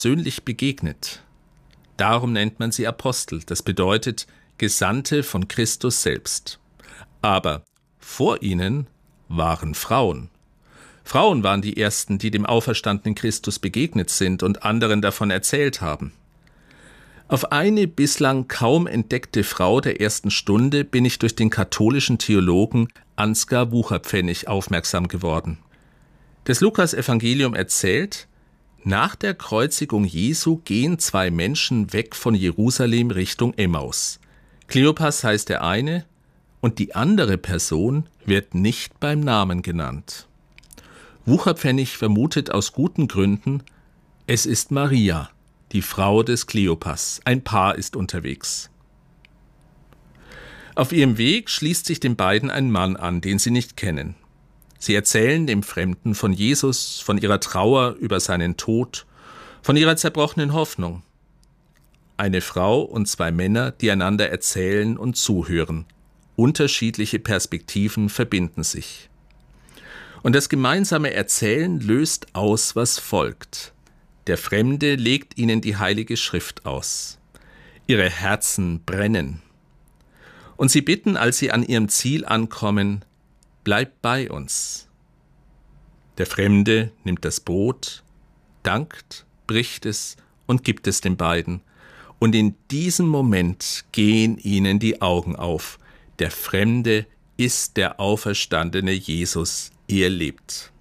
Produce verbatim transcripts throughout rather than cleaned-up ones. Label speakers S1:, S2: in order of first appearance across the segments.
S1: persönlich begegnet. Darum nennt man sie Apostel, das bedeutet Gesandte von Christus selbst. Aber vor ihnen waren Frauen. Frauen waren die ersten, die dem auferstandenen Christus begegnet sind und anderen davon erzählt haben. Auf eine bislang kaum entdeckte Frau der ersten Stunde bin ich durch den katholischen Theologen Ansgar Wucherpfennig aufmerksam geworden. Das Lukas-Evangelium erzählt, nach der Kreuzigung Jesu gehen zwei Menschen weg von Jerusalem Richtung Emmaus. Kleopas heißt der eine und die andere Person wird nicht beim Namen genannt. Wucherpfennig vermutet aus guten Gründen, es ist Maria, die Frau des Kleopas. Ein Paar ist unterwegs. Auf ihrem Weg schließt sich den beiden ein Mann an, den sie nicht kennen. Sie erzählen dem Fremden von Jesus, von ihrer Trauer über seinen Tod, von ihrer zerbrochenen Hoffnung. Eine Frau und zwei Männer, die einander erzählen und zuhören. Unterschiedliche Perspektiven verbinden sich. Und das gemeinsame Erzählen löst aus, was folgt. Der Fremde legt ihnen die Heilige Schrift aus. Ihre Herzen brennen. Und sie bitten, als sie an ihrem Ziel ankommen, bleib bei uns. Der Fremde nimmt das Brot, dankt, bricht es und gibt es den beiden. Und in diesem Moment gehen ihnen die Augen auf. Der Fremde ist der auferstandene Jesus. Er lebt.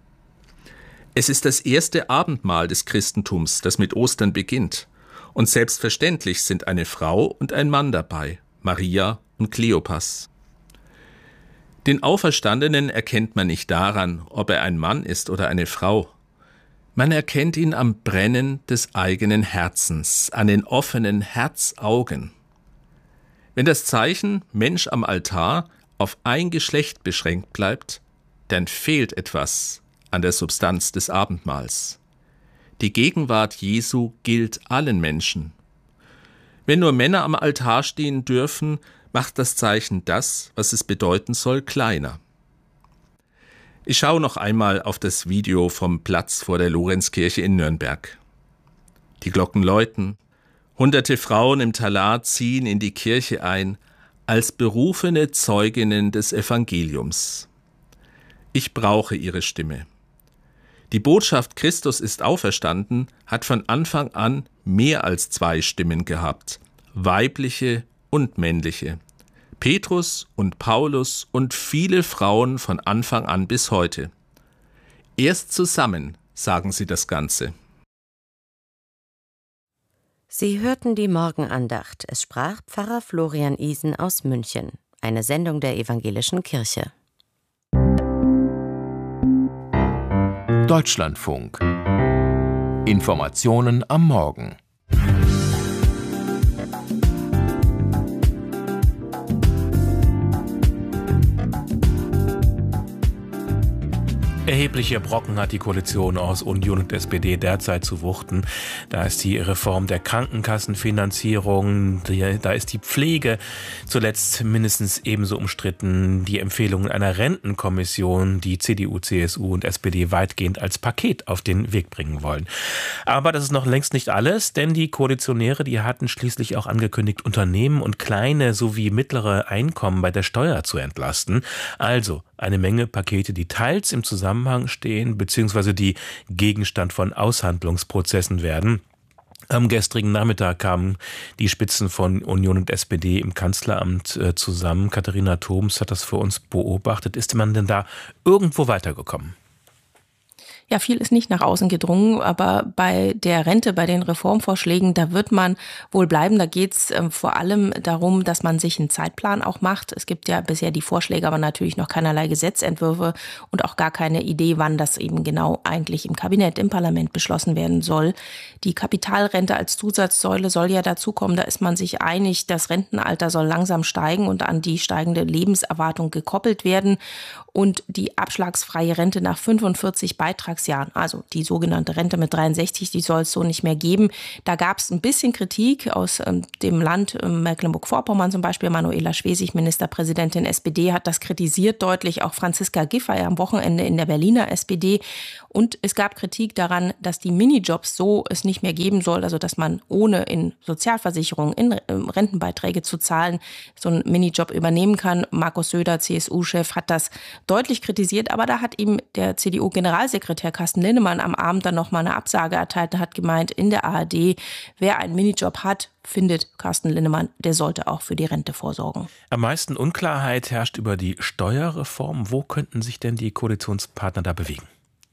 S1: Es ist das erste Abendmahl des Christentums, das mit Ostern beginnt. Und selbstverständlich sind eine Frau und ein Mann dabei, Maria und Kleopas. Den Auferstandenen erkennt man nicht daran, ob er ein Mann ist oder eine Frau. Man erkennt ihn am Brennen des eigenen Herzens, an den offenen Herzaugen. Wenn das Zeichen Mensch am Altar auf ein Geschlecht beschränkt bleibt, dann fehlt etwas an der Substanz des Abendmahls. Die Gegenwart Jesu gilt allen Menschen. Wenn nur Männer am Altar stehen dürfen, macht das Zeichen das, was es bedeuten soll, kleiner. Ich schaue noch einmal auf das Video vom Platz vor der Lorenzkirche in Nürnberg. Die Glocken läuten, hunderte Frauen im Talar ziehen in die Kirche ein, als berufene Zeuginnen des Evangeliums. Ich brauche ihre Stimme. Die Botschaft Christus ist auferstanden hat von Anfang an mehr als zwei Stimmen gehabt, weibliche und männliche. Petrus und Paulus und viele Frauen von Anfang an bis heute. Erst zusammen sagen sie das Ganze.
S2: Sie hörten die Morgenandacht. Es sprach Pfarrer Florian Isen aus München. Eine Sendung der Evangelischen Kirche.
S3: Deutschlandfunk. Informationen am Morgen.
S4: Erhebliche Brocken hat die Koalition aus Union und S P D derzeit zu wuchten. Da ist die Reform der Krankenkassenfinanzierung, die, da ist die Pflege zuletzt mindestens ebenso umstritten, die Empfehlungen einer Rentenkommission, die C D U, C S U und S P D weitgehend als Paket auf den Weg bringen wollen. Aber das ist noch längst nicht alles, denn die Koalitionäre, die hatten schließlich auch angekündigt, Unternehmen und kleine sowie mittlere Einkommen bei der Steuer zu entlasten. Also eine Menge Pakete, die teils im Zusammenhang stehen, beziehungsweise die Gegenstand von Aushandlungsprozessen werden. Am gestrigen Nachmittag kamen die Spitzen von Union und S P D im Kanzleramt zusammen. Katharina Thoms hat das für uns beobachtet. Ist man denn da irgendwo weitergekommen?
S5: Ja, viel ist nicht nach außen gedrungen, aber bei der Rente, bei den Reformvorschlägen, da wird man wohl bleiben. Da geht's äh, vor allem darum, dass man sich einen Zeitplan auch macht. Es gibt ja bisher die Vorschläge, aber natürlich noch keinerlei Gesetzentwürfe und auch gar keine Idee, wann das eben genau eigentlich im Kabinett, im Parlament beschlossen werden soll. Die Kapitalrente als Zusatzsäule soll ja dazukommen. Da ist man sich einig, das Rentenalter soll langsam steigen und an die steigende Lebenserwartung gekoppelt werden. Und die abschlagsfreie Rente nach fünfundvierzig Beitrags Beitragsjahren. Also die sogenannte Rente mit dreiundsechzig, die soll es so nicht mehr geben. Da gab es ein bisschen Kritik aus ähm, dem Land ähm, Mecklenburg-Vorpommern zum Beispiel. Manuela Schwesig, Ministerpräsidentin S P D, hat das kritisiert deutlich. Auch Franziska Giffey am Wochenende in der Berliner S P D. Und es gab Kritik daran, dass die Minijobs so es nicht mehr geben soll, also dass man ohne in Sozialversicherung, in Rentenbeiträge zu zahlen, so einen Minijob übernehmen kann. Markus Söder, C S U-Chef, hat das deutlich kritisiert, aber da hat ihm der C D U-Generalsekretär Carsten Linnemann am Abend dann nochmal eine Absage erteilt und hat gemeint, in der A R D, wer einen Minijob hat, findet Carsten Linnemann, der sollte auch für die Rente vorsorgen.
S4: Am meisten Unklarheit herrscht über die Steuerreform. Wo könnten sich denn die Koalitionspartner da bewegen?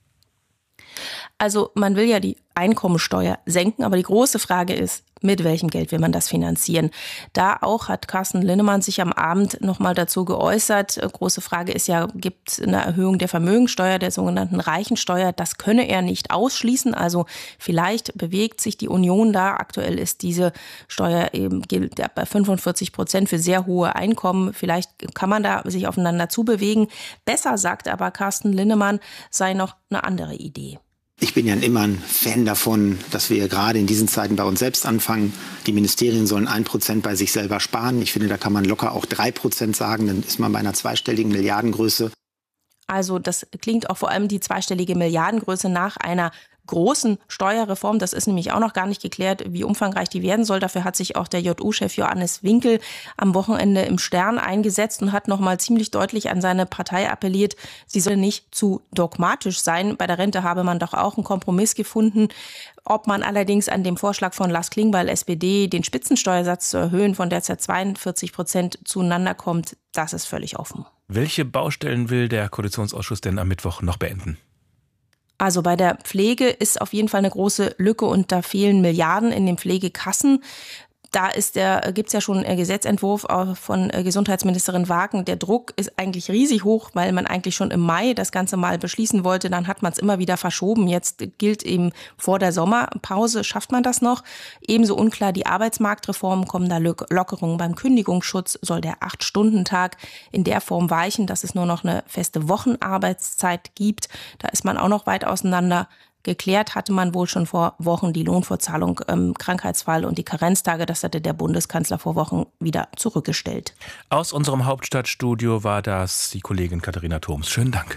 S5: Also man will ja die Einkommensteuer senken, aber die große Frage ist, mit welchem Geld will man das finanzieren? Da auch hat Carsten Linnemann sich am Abend nochmal dazu geäußert. Große Frage ist ja, gibt es eine Erhöhung der Vermögensteuer, der sogenannten Reichensteuer? Das könne er nicht ausschließen. Also vielleicht bewegt sich die Union da. Aktuell ist diese Steuer eben gilt bei fünfundvierzig Prozent für sehr hohe Einkommen. Vielleicht kann man da sich aufeinander zubewegen. Besser, sagt aber Carsten Linnemann, sei noch eine andere Idee.
S3: Ich bin ja immer ein Fan davon, dass wir gerade in diesen Zeiten bei uns selbst anfangen. Die Ministerien sollen ein Prozent bei sich selber sparen. Ich finde, da kann man locker auch drei Prozent sagen. Dann ist man bei einer zweistelligen Milliardengröße.
S5: Also das klingt auch vor allem die zweistellige Milliardengröße nach einer großen Steuerreform. Das ist nämlich auch noch gar nicht geklärt, wie umfangreich die werden soll. Dafür hat sich auch der J U-Chef Johannes Winkel am Wochenende im Stern eingesetzt und hat nochmal ziemlich deutlich an seine Partei appelliert, sie soll nicht zu dogmatisch sein. Bei der Rente habe man doch auch einen Kompromiss gefunden. Ob man allerdings an dem Vorschlag von Lars Klingbeil, S P D, den Spitzensteuersatz zu erhöhen von derzeit zweiundvierzig Prozent zueinander kommt, das ist völlig offen.
S4: Welche Baustellen will der Koalitionsausschuss denn am Mittwoch noch beenden?
S5: Also bei der Pflege ist auf jeden Fall eine große Lücke und da fehlen Milliarden in den Pflegekassen. Da ist der, gibt's ja schon einen Gesetzentwurf von Gesundheitsministerin Wagen. Der Druck ist eigentlich riesig hoch, weil man eigentlich schon im Mai das Ganze mal beschließen wollte. Dann hat man es immer wieder verschoben. Jetzt gilt eben vor der Sommerpause, schafft man das noch? Ebenso unklar die Arbeitsmarktreform, kommen da Lockerungen beim Kündigungsschutz, soll der Acht-Stunden-Tag in der Form weichen, dass es nur noch eine feste Wochenarbeitszeit gibt. Da ist man auch noch weit auseinander. Geklärt hatte man wohl schon vor Wochen die Lohnfortzahlung im Krankheitsfall und die Karenztage. Das hatte der Bundeskanzler vor Wochen wieder zurückgestellt.
S4: Aus unserem Hauptstadtstudio war das die Kollegin Katharina Thoms. Schönen Dank.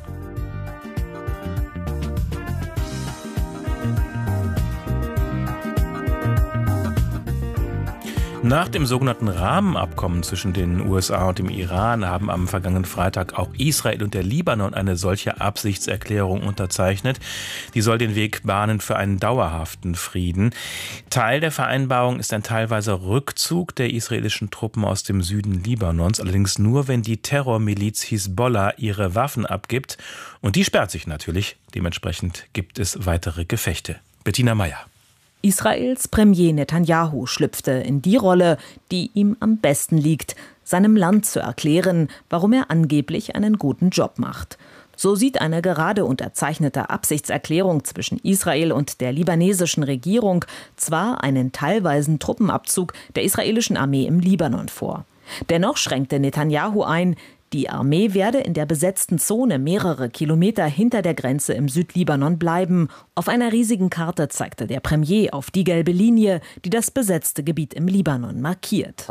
S4: Nach dem sogenannten Rahmenabkommen zwischen den U S A und dem Iran haben am vergangenen Freitag auch Israel und der Libanon eine solche Absichtserklärung unterzeichnet. Die soll den Weg bahnen für einen dauerhaften Frieden. Teil der Vereinbarung ist ein teilweiser Rückzug der israelischen Truppen aus dem Süden Libanons, allerdings nur, wenn die Terrormiliz Hisbollah ihre Waffen abgibt. Und die sperrt sich natürlich. Dementsprechend gibt es weitere Gefechte. Bettina Meyer.
S6: Israels Premier Netanyahu schlüpfte in die Rolle, die ihm am besten liegt, seinem Land zu erklären, warum er angeblich einen guten Job macht. So sieht eine gerade unterzeichnete Absichtserklärung zwischen Israel und der libanesischen Regierung zwar einen teilweisen Truppenabzug der israelischen Armee im Libanon vor. Dennoch schränkte Netanyahu ein, die Armee werde in der besetzten Zone mehrere Kilometer hinter der Grenze im Südlibanon bleiben. Auf einer riesigen Karte zeigte der Premier auf die gelbe Linie, die das besetzte Gebiet im Libanon markiert.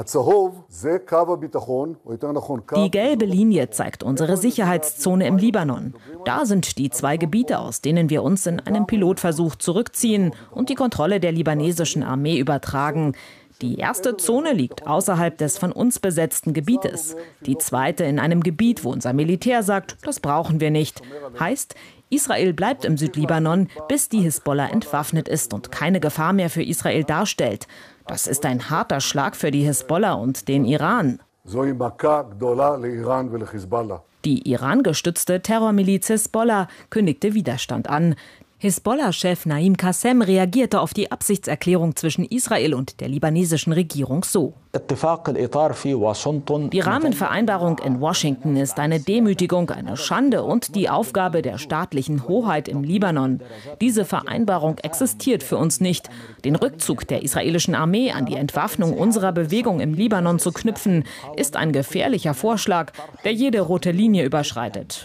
S6: Die gelbe Linie zeigt unsere Sicherheitszone im Libanon. Da sind die zwei Gebiete, aus denen wir uns in einem Pilotversuch zurückziehen und die Kontrolle der libanesischen Armee übertragen. Die erste Zone liegt außerhalb des von uns besetzten Gebietes. Die zweite in einem Gebiet, wo unser Militär sagt, das brauchen wir nicht. Heißt, Israel bleibt im Südlibanon, bis die Hisbollah entwaffnet ist und keine Gefahr mehr für Israel darstellt. Das ist ein harter Schlag für die Hisbollah und den Iran. Die Iran-gestützte Terrormiliz Hisbollah kündigte Widerstand an. Hisbollah-Chef Naim Qassem reagierte auf die Absichtserklärung zwischen Israel und der libanesischen Regierung so. Die Rahmenvereinbarung in Washington ist eine Demütigung, eine Schande und die Aufgabe der staatlichen Hoheit im Libanon. Diese Vereinbarung existiert für uns nicht. Den Rückzug der israelischen Armee an die Entwaffnung unserer Bewegung im Libanon zu knüpfen, ist ein gefährlicher Vorschlag, der jede rote Linie überschreitet.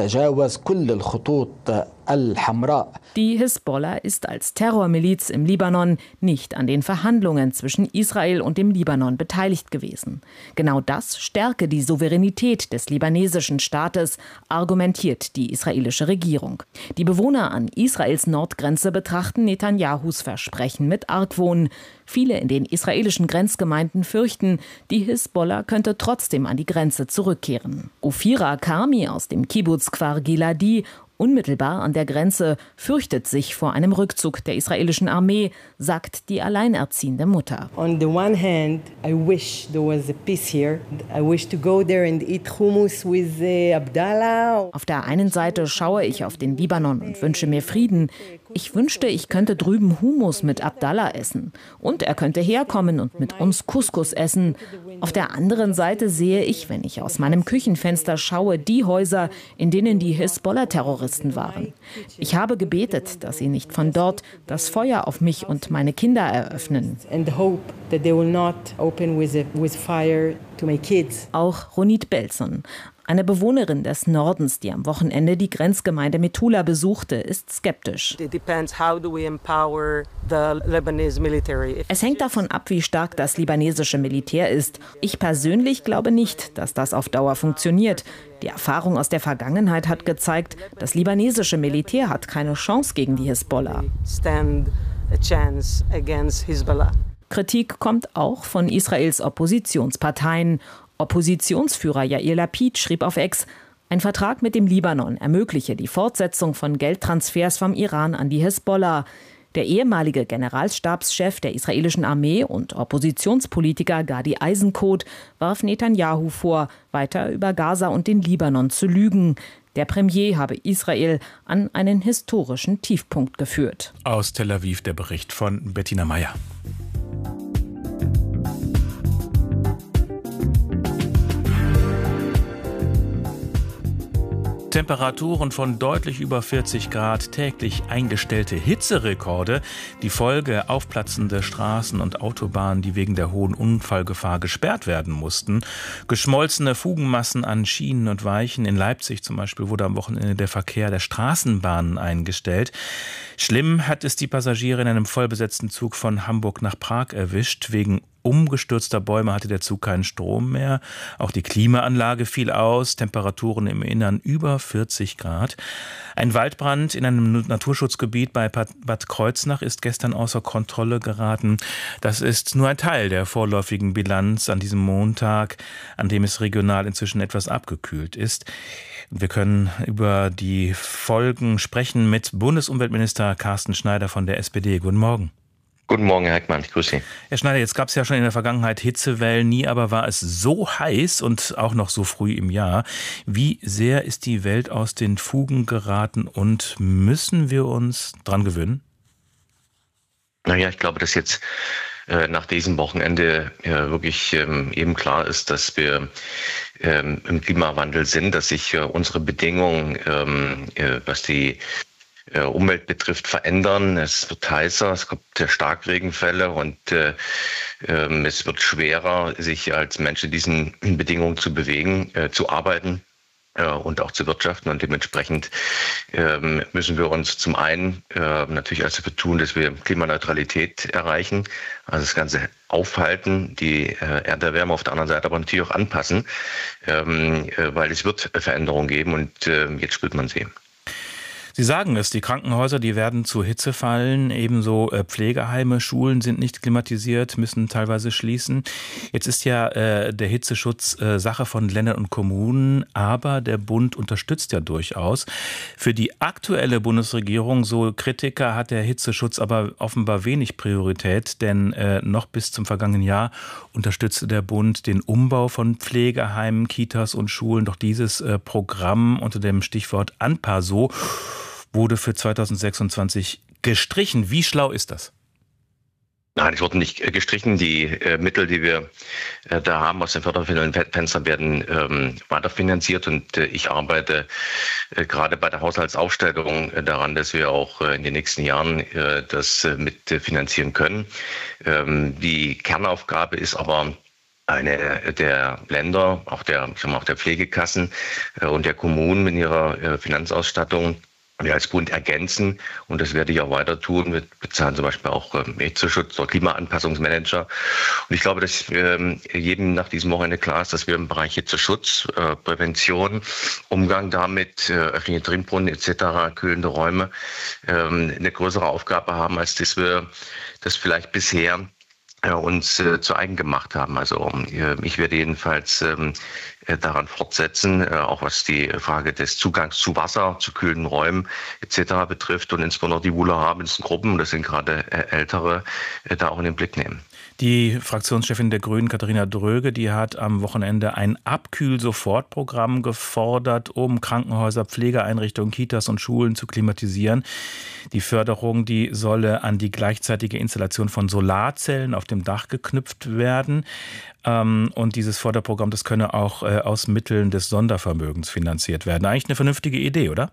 S6: Die Hisbollah ist als Terrormiliz im Libanon nicht an den Verhandlungen zwischen Israel und dem Libanon beteiligt gewesen. Genau das stärke die Souveränität des libanesischen Staates, argumentiert die israelische Regierung. Die Bewohner an Israels Nordgrenze betrachten Netanyahus Versprechen mit Argwohn. Viele in den israelischen Grenzgemeinden fürchten, die Hisbollah könnte trotzdem an die Grenze zurückkehren. Ofira Karmi aus dem Kibbuz Kfar Giladi, unmittelbar an der Grenze, fürchtet sich vor einem Rückzug der israelischen Armee, sagt die alleinerziehende Mutter.
S7: On the one hand, I wish there was a peace here. I wish to go there and eat hummus with Abdallah.
S6: Auf der einen Seite schaue ich auf den Libanon und wünsche mir Frieden. Ich wünschte, ich könnte drüben Hummus mit Abdallah essen. Und er könnte herkommen und mit uns Couscous essen. Auf der anderen Seite sehe ich, wenn ich aus meinem Küchenfenster schaue, die Häuser, in denen die Hisbollah-Terroristen waren. Ich habe gebetet, dass sie nicht von dort das Feuer auf mich und meine Kinder eröffnen. Auch Ronit Belson, eine Bewohnerin des Nordens, die am Wochenende die Grenzgemeinde Metula besuchte, ist skeptisch. Es hängt davon ab, wie stark das libanesische Militär ist. Ich persönlich glaube nicht, dass das auf Dauer funktioniert. Die Erfahrung aus der Vergangenheit hat gezeigt, das libanesische Militär hat keine Chance gegen die Hisbollah. Kritik kommt auch von Israels Oppositionsparteien. Oppositionsführer Yair Lapid schrieb auf X, ein Vertrag mit dem Libanon ermögliche die Fortsetzung von Geldtransfers vom Iran an die Hisbollah. Der ehemalige Generalstabschef der israelischen Armee und Oppositionspolitiker Gadi Eisenkot warf Netanyahu vor, weiter über Gaza und den Libanon zu lügen. Der Premier habe Israel an einen historischen Tiefpunkt geführt.
S4: Aus Tel Aviv der Bericht von Bettina Meyer. Temperaturen von deutlich über vierzig Grad, täglich eingestellte Hitzerekorde, die Folge aufplatzende Straßen und Autobahnen, die wegen der hohen Unfallgefahr gesperrt werden mussten, geschmolzene Fugenmassen an Schienen und Weichen. In Leipzig zum Beispiel wurde am Wochenende der Verkehr der Straßenbahnen eingestellt. Schlimm hat es die Passagiere in einem vollbesetzten Zug von Hamburg nach Prag erwischt. Wegen umgestürzter Bäume hatte der Zug keinen Strom mehr. Auch die Klimaanlage fiel aus. Temperaturen im Innern über vierzig Grad. Ein Waldbrand in einem Naturschutzgebiet bei Bad Kreuznach ist gestern außer Kontrolle geraten. Das ist nur ein Teil der vorläufigen Bilanz an diesem Montag, an dem es regional inzwischen etwas abgekühlt ist. Wir können über die Folgen sprechen mit Bundesumweltminister Carsten Schneider von der S P D. Guten Morgen.
S8: Guten Morgen, Herr Heckmann, ich grüße Sie.
S4: Herr Schneider, jetzt gab es ja schon in der Vergangenheit Hitzewellen, nie aber war es so heiß und auch noch so früh im Jahr. Wie sehr ist die Welt aus den Fugen geraten und müssen wir uns dran gewöhnen?
S8: Naja, ich glaube, dass jetzt äh, nach diesem Wochenende äh, wirklich ähm, eben klar ist, dass wir ähm, im Klimawandel sind, dass sich äh, unsere Bedingungen, ähm, äh, was die Umwelt betrifft, verändern. Es wird heißer, es kommt Starkregenfälle und äh, äh, es wird schwerer, sich als Mensch in diesen Bedingungen zu bewegen, äh, zu arbeiten äh, und auch zu wirtschaften. Und dementsprechend äh, müssen wir uns zum einen äh, natürlich alles dafür tun, dass wir Klimaneutralität erreichen, also das Ganze aufhalten, die äh, Erderwärme, auf der anderen Seite aber natürlich auch anpassen, ähm, äh, weil es wird Veränderungen geben und äh, jetzt spürt man sie.
S4: Sie sagen es, die Krankenhäuser, die werden zu Hitzefallen, ebenso Pflegeheime, Schulen sind nicht klimatisiert, müssen teilweise schließen. Jetzt ist ja äh, der Hitzeschutz äh, Sache von Ländern und Kommunen, aber der Bund unterstützt ja durchaus. Für die aktuelle Bundesregierung, so Kritiker, hat der Hitzeschutz aber offenbar wenig Priorität, denn äh, noch bis zum vergangenen Jahr unterstützte der Bund den Umbau von Pflegeheimen, Kitas und Schulen. Doch dieses äh, Programm unter dem Stichwort Anpasso wurde für zweitausendsechsundzwanzig gestrichen. Wie schlau ist das?
S8: Nein, es wurden nicht gestrichen. Die äh, Mittel, die wir äh, da haben aus den Förderfenstern, werden ähm, weiterfinanziert. Und äh, ich arbeite äh, gerade bei der Haushaltsaufstellung äh, daran, dass wir auch äh, in den nächsten Jahren äh, das äh, mitfinanzieren können. Ähm, die Kernaufgabe ist aber eine der Länder, auch der, sagen wir, auch der Pflegekassen äh, und der Kommunen in ihrer äh, Finanzausstattung, wir als Bund ergänzen, und das werde ich auch weiter tun. Wir bezahlen zum Beispiel auch ähm, Hitzeschutz oder Klimaanpassungsmanager. Und ich glaube, dass ähm, jedem nach diesem Wochenende klar ist, dass wir im Bereich Hitzeschutz, äh, Prävention, Umgang damit, äh, öffentliche Trinkbrunnen et cetera, kühlende Räume, ähm, eine größere Aufgabe haben, als dass wir das vielleicht bisher uns äh, zu eigen gemacht haben. Also äh, ich werde jedenfalls ähm, äh, daran fortsetzen, äh, auch was die Frage des Zugangs zu Wasser, zu kühlen Räumen et cetera betrifft und insbesondere die vulnerabelsten Gruppen, und das sind gerade äh, Ältere, äh, da auch in den Blick nehmen.
S4: Die Fraktionschefin der Grünen, Katharina Dröge, die hat am Wochenende ein Abkühl-Sofortprogramm gefordert, um Krankenhäuser, Pflegeeinrichtungen, Kitas und Schulen zu klimatisieren. Die Förderung, die solle an die gleichzeitige Installation von Solarzellen auf dem Dach geknüpft werden. Und dieses Förderprogramm, das könne auch aus Mitteln des Sondervermögens finanziert werden. Eigentlich eine vernünftige Idee, oder?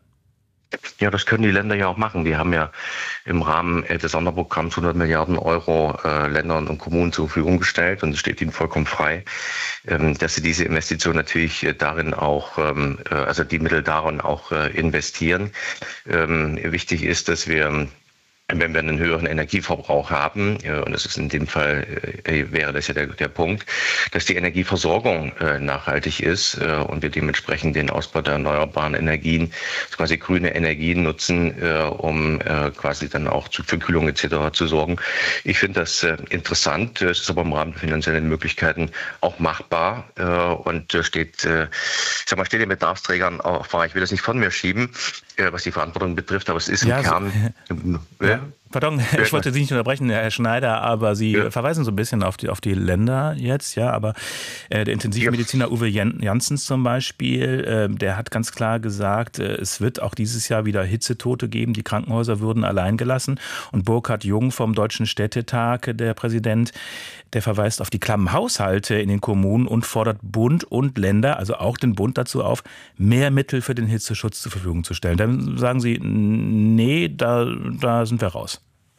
S8: Ja, das können die Länder ja auch machen. Die haben ja im Rahmen des Sonderprogramms hundert Milliarden Euro äh, Ländern und Kommunen zur Verfügung gestellt, und es steht ihnen vollkommen frei, ähm, dass sie diese Investition natürlich äh, darin auch, ähm, äh, also die Mittel darin auch äh, investieren. Ähm, wichtig ist, dass wir, wenn wir einen höheren Energieverbrauch haben, und das ist in dem Fall, wäre das ja der, der Punkt, dass die Energieversorgung nachhaltig ist und wir dementsprechend den Ausbau der erneuerbaren Energien, quasi grüne Energien nutzen, um quasi dann auch für Kühlung et cetera zu sorgen. Ich finde das interessant, es ist aber im Rahmen der finanziellen Möglichkeiten auch machbar und steht, ich sag mal, steht den Bedarfsträgern auch vor. Ich will das nicht von mir schieben, was die Verantwortung betrifft, aber es ist im ja, Kern...
S4: So, ja. Pardon, ich wollte Sie nicht unterbrechen, Herr Schneider, aber Sie ja. verweisen so ein bisschen auf die, auf die Länder jetzt, ja, aber äh, der Intensivmediziner ja. Uwe Janssens zum Beispiel, äh, der hat ganz klar gesagt, äh, es wird auch dieses Jahr wieder Hitzetote geben, die Krankenhäuser würden allein gelassen. Und Burkhard Jung vom Deutschen Städtetag, der Präsident, der verweist auf die klammen Haushalte in den Kommunen und fordert Bund und Länder, also auch den Bund dazu auf, mehr Mittel für den Hitzeschutz zur Verfügung zu stellen. Dann sagen Sie, nee, da, da sind wir raus.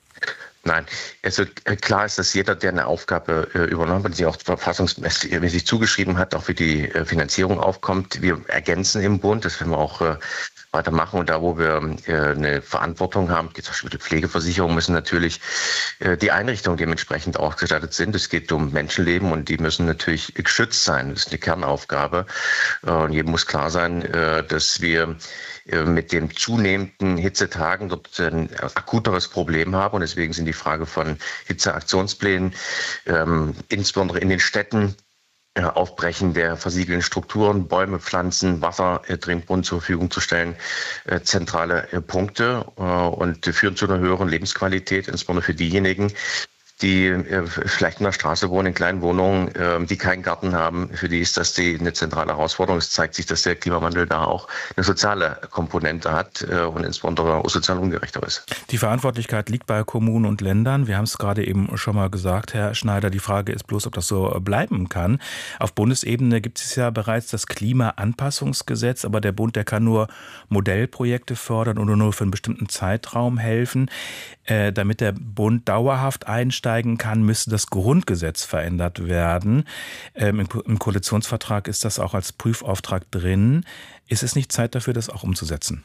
S8: Nein, also klar ist, dass jeder, der eine Aufgabe äh, übernommen hat, die auch verfassungsmäßig zugeschrieben hat, auch für die äh, Finanzierung aufkommt. Wir ergänzen im Bund, das werden wir auch äh, weitermachen. Und da, wo wir äh, eine Verantwortung haben, zum Beispiel die Pflegeversicherung, müssen natürlich äh, die Einrichtungen dementsprechend auch gestaltet sind. Es geht um Menschenleben und die müssen natürlich geschützt sein. Das ist eine Kernaufgabe. Äh, und jedem muss klar sein, äh, dass wir mit den zunehmenden Hitzetagen dort ein akuteres Problem haben. Und deswegen sind die Frage von Hitzeaktionsplänen, ähm, insbesondere in den Städten, äh, Aufbrechen der versiegelten Strukturen, Bäume pflanzen, Wasser, äh, Trinkbrunnen zur Verfügung zu stellen, äh, zentrale äh, Punkte äh, und führen zu einer höheren Lebensqualität, insbesondere für diejenigen, die äh, vielleicht in der Straße wohnen, in kleinen Wohnungen, äh, die keinen Garten haben. Für die ist das die, eine zentrale Herausforderung. Es zeigt sich, dass der Klimawandel da auch eine soziale Komponente hat äh, und insbesondere auch sozial ungerechter ist.
S4: Die Verantwortlichkeit liegt bei Kommunen und Ländern. Wir haben es gerade eben schon mal gesagt, Herr Schneider. Die Frage ist bloß, ob das so bleiben kann. Auf Bundesebene gibt es ja bereits das Klimaanpassungsgesetz, aber der Bund, der kann nur Modellprojekte fördern oder nur für einen bestimmten Zeitraum helfen. Äh, damit der Bund dauerhaft einsteigen kann, müsste das Grundgesetz verändert werden. Ähm, im, Im Koalitionsvertrag ist das auch als Prüfauftrag drin. Ist es nicht Zeit dafür, das auch umzusetzen?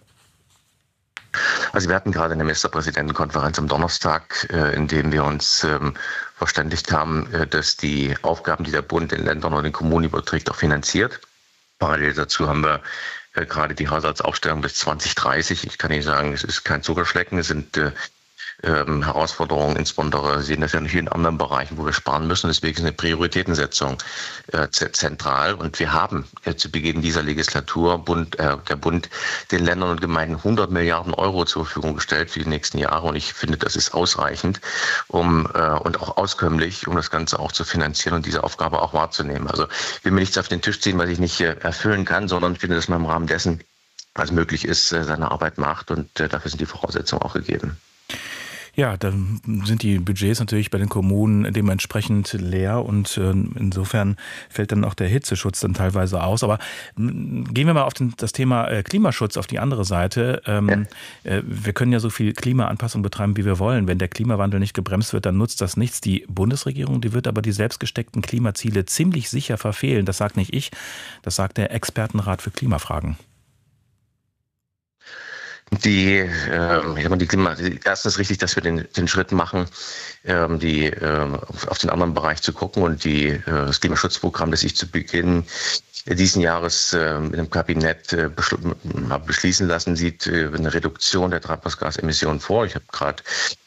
S8: Also wir hatten gerade eine Ministerpräsidentenkonferenz am Donnerstag, äh, in dem wir uns ähm, verständigt haben, äh, dass die Aufgaben, die der Bund den Ländern und den Kommunen überträgt, auch finanziert. Parallel dazu haben wir äh, gerade die Haushaltsaufstellung bis zwanzig dreißig. Ich kann Ihnen sagen, es ist kein Zuckerschlecken, es sind äh, Ähm, Herausforderungen, insbesondere sehen das ja nicht in anderen Bereichen, wo wir sparen müssen. Deswegen ist eine Prioritätensetzung äh, zentral. Und wir haben äh, zu Beginn dieser Legislatur Bund, äh, der Bund den Ländern und Gemeinden hundert Milliarden Euro zur Verfügung gestellt für die nächsten Jahre. Und ich finde, das ist ausreichend um äh, und auch auskömmlich, um das Ganze auch zu finanzieren und diese Aufgabe auch wahrzunehmen. Also ich will mir nichts auf den Tisch ziehen, was ich nicht äh, erfüllen kann, sondern finde, dass man im Rahmen dessen, was möglich ist, äh, seine Arbeit macht. Und äh, dafür sind die Voraussetzungen auch gegeben.
S4: Ja, dann sind die Budgets natürlich bei den Kommunen dementsprechend leer und äh, insofern fällt dann auch der Hitzeschutz dann teilweise aus. Aber gehen wir mal auf den, das Thema äh, Klimaschutz auf die andere Seite. Ähm, ja. äh, wir können ja so viel Klimaanpassung betreiben, wie wir wollen. Wenn der Klimawandel nicht gebremst wird, dann nutzt das nichts. Die Bundesregierung, die wird aber die selbst gesteckten Klimaziele ziemlich sicher verfehlen. Das sagt nicht ich, das sagt der Expertenrat für Klimafragen.
S8: Die, äh, ich meine, die Klima, erstens ist richtig, dass wir den, den Schritt machen, ähm, die äh, auf, auf den anderen Bereich zu gucken und die, äh, das Klimaschutzprogramm, das ich zu Beginn diesen Jahres äh, mit dem Kabinett äh, beschl- habe beschließen lassen, sieht äh, eine Reduktion der Treibhausgasemissionen vor. Ich habe gerade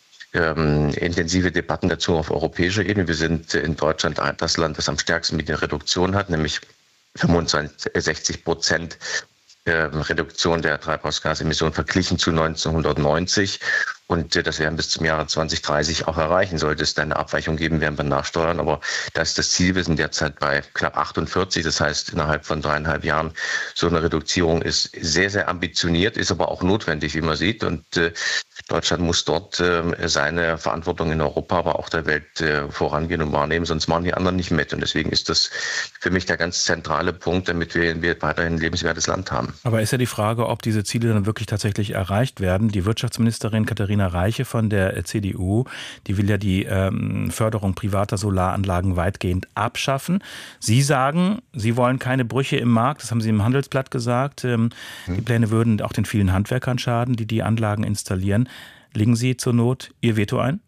S8: ähm, intensive Debatten dazu auf europäischer Ebene. Wir sind in Deutschland das Land, das am stärksten mit der Reduktion hat, nämlich fünfundzwanzig, sechzig Prozent Reduktion der Treibhausgasemissionen verglichen zu neunzehnhundertneunzig. Und das werden bis zum Jahre zwanzig dreißig auch erreichen. Sollte es da eine Abweichung geben, werden wir nachsteuern. Aber das ist das Ziel. Wir sind derzeit bei knapp achtundvierzig. Das heißt, innerhalb von dreieinhalb Jahren so eine Reduzierung ist sehr, sehr ambitioniert, ist aber auch notwendig, wie man sieht. Und äh, Deutschland muss dort äh, seine Verantwortung in Europa, aber auch der Welt äh, vorangehen und wahrnehmen. Sonst machen die anderen nicht mit. Und deswegen ist das für mich der ganz zentrale Punkt, damit wir, wir weiterhin ein lebenswertes Land haben.
S4: Aber ist ja die Frage, ob diese Ziele dann wirklich tatsächlich erreicht werden. Die Wirtschaftsministerin Katharina Reiche von der C D U, die will ja die ähm, Förderung privater Solaranlagen weitgehend abschaffen. Sie sagen, Sie wollen keine Brüche im Markt, das haben Sie im Handelsblatt gesagt. Ähm, hm. Die Pläne würden auch den vielen Handwerkern schaden, die die Anlagen installieren. Legen Sie zur Not Ihr Veto ein?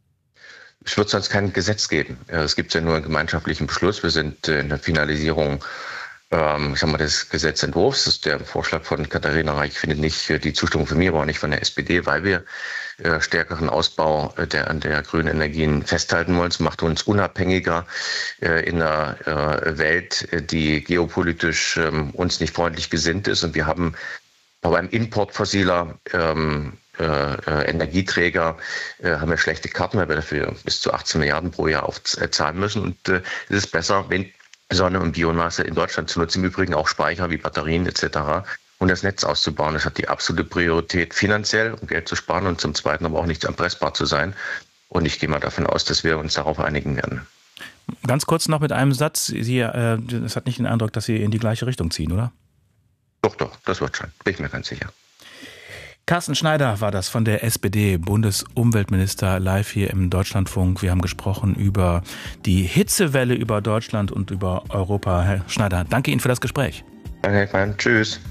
S8: Es wird sonst kein Gesetz geben. Es gibt ja nur einen gemeinschaftlichen Beschluss. Wir sind in der Finalisierung Ähm, ich sag mal, des Gesetzentwurfs. Das ist der Vorschlag von Katharina Reich, findet nicht die Zustimmung von mir, aber auch nicht von der S P D, weil wir äh, stärkeren Ausbau äh, der, der grünen Energien festhalten wollen. Es macht uns unabhängiger äh, in einer äh, Welt, die geopolitisch äh, uns nicht freundlich gesinnt ist. Und wir haben beim Import fossiler ähm, äh, Energieträger äh, haben wir schlechte Karten, weil wir dafür bis zu achtzehn Milliarden pro Jahr aufzahlen müssen. Und äh, es ist besser, wenn Sonne und Biomasse in Deutschland zu nutzen, im Übrigen auch Speicher wie Batterien et cetera und das Netz auszubauen. Das hat die absolute Priorität finanziell, um Geld zu sparen und zum Zweiten aber auch nicht erpressbar zu sein. Und ich gehe mal davon aus, dass wir uns darauf einigen werden.
S4: Ganz kurz noch mit einem Satz. Sie, äh, das hat nicht den Eindruck, dass Sie in die gleiche Richtung ziehen, oder?
S8: Doch, doch, das wird schon. Bin ich mir ganz sicher.
S4: Carsten Schneider war das von der S P D, Bundesumweltminister, live hier im Deutschlandfunk. Wir haben gesprochen über die Hitzewelle über Deutschland und über Europa. Herr Schneider, danke Ihnen für das Gespräch.
S8: Danke, Herr Klein. Tschüss.